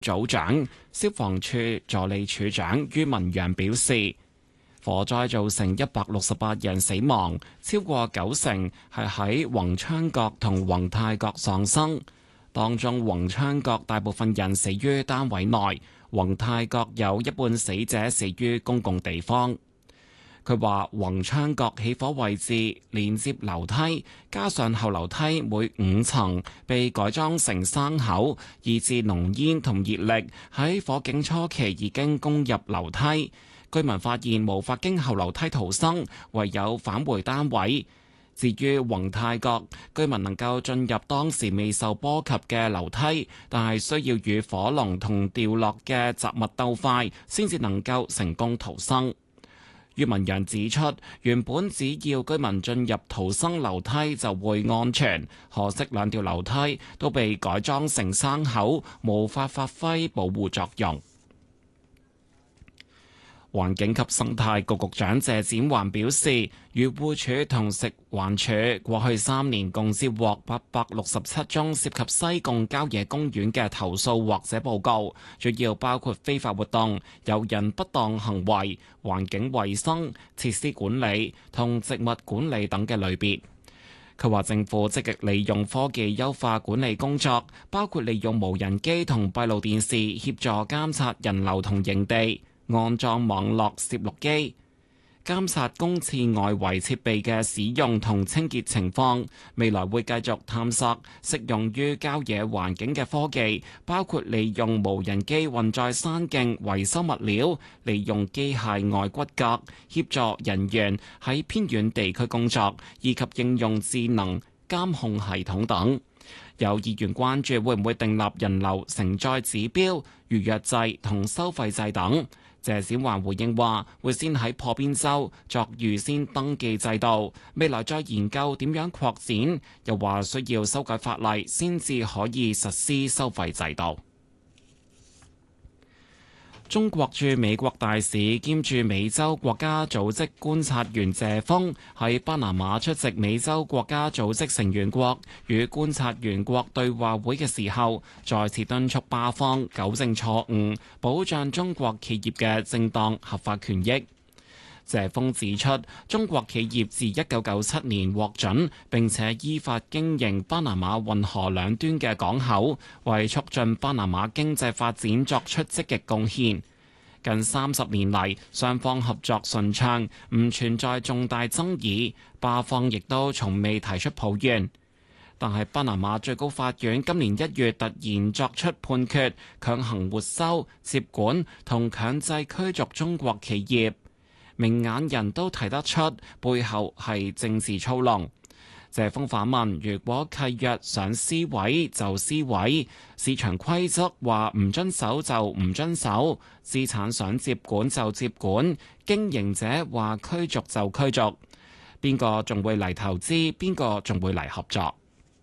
組長、消防處助理處長于文陽表示，火災造成168人死亡，超過90%係喺宏昌閣同宏泰閣喪生。當中宏昌閣大部分人死於單位內，宏泰閣有一半死者死於公共地方。佢話宏昌閣起火位置連接樓梯，加上後樓梯每5層被改裝成生口，以致濃煙同熱力喺火警初期已經攻入樓梯。居民發現無法經後樓梯逃生，唯有返回單位。至於宏泰閣，居民能夠進入當時未受波及嘅樓梯，但係需要與火龍同掉落嘅雜物鬥快，先至能夠成功逃生。于文陽指出，原本只要居民進入逃生樓梯就會安全，可惜兩條樓梯都被改裝成生口，無法發揮保護作用。環境及生態局局長謝展寰表示，漁護署同食環署過去3年共接獲867宗涉及西貢郊野公園嘅投訴或者報告，主要包括非法活動、有人不當行為、環境衛生、設施管理同植物管理等嘅類別。佢話政府積極利用科技優化管理工作，包括利用無人機同閉路電視協助監察人流同營地，安裝網絡攝錄機，監察公廁外圍設備嘅使用同清潔情況。未來會繼續探索適用於郊野環境嘅科技，包括利用無人機運載山徑維修物料，利用機械外骨骼協助人員喺偏遠地區工作，以及應用智能監控系統等。有議員關注會唔會訂立人流承載指標、預約制同收費制等。謝展寰回應話，會先喺破邊州作預先登記制度，未來再研究點樣擴展。又話需要修改法例先至可以實施收費制度。中國駐美國大使兼駐美洲國家組織觀察員謝鋒喺巴拿馬出席美洲國家組織成員國與觀察員國對話會嘅時候，再次敦促巴方糾正錯誤，保障中國企業嘅正當合法權益。謝鋒指出，中國企業自1997年獲准並且依法經營巴拿馬運河兩端嘅港口，為促進巴拿馬經濟發展作出積極貢獻。近30年嚟，雙方合作順暢，唔存在重大爭議，巴方亦都從未提出抱怨。但係巴拿馬最高法院今年1月突然作出判決，強行沒收、接管同強制驅逐中國企業。明眼人都睇得出背後係政治操弄。謝鋒反問：如果契約想撕毀就撕毀，市場規則話唔遵守就唔遵守，資產想接管就接管，經營者話驅逐就驅逐，邊個仲會嚟投資？邊個仲會嚟合作？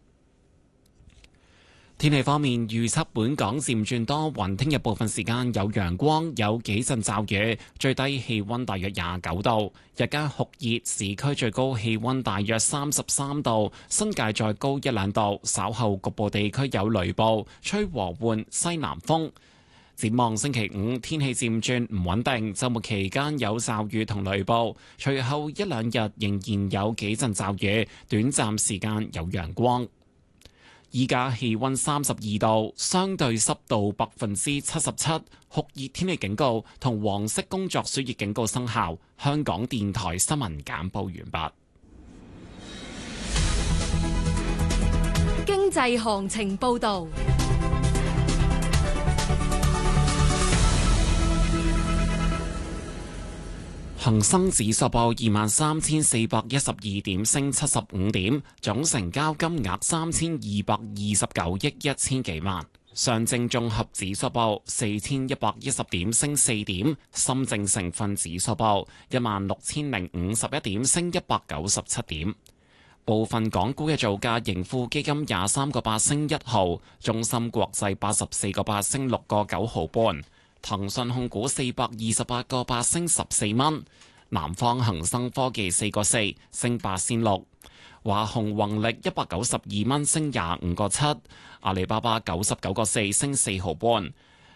天氣方面，預測本港漸轉多雲，聽日部分時間有陽光，有幾陣驟雨，最低氣溫大約29度，日間酷熱，市區最高氣溫大約33度，新界再高1-2度，稍後局部地區有雷暴，吹和緩西南風。展望星期5，天氣漸轉唔穩定，週末期間有驟雨同雷暴，隨後1-2日仍然有幾陣驟雨，短暫時間有陽光。依家氣溫32度，相對濕度77%，酷熱天氣警告同黃色工作暑熱警告生效。香港電台新聞簡報完畢。經濟行情報道。 恒生指數報23,412點，升75點，總成交金額3,229億1千幾萬。上證綜合指數報4,110點，升4點。深證成分指數報16,051點，升197點。部分港股嘅造價，盈富基金23個8升1毫，中芯國際84個8升6個9毫半。騰訊控股428個8升14蚊，南方恒生科技4個4升8仙6，華虹宏力192蚊升25個7，阿里巴巴99個4升4毫半，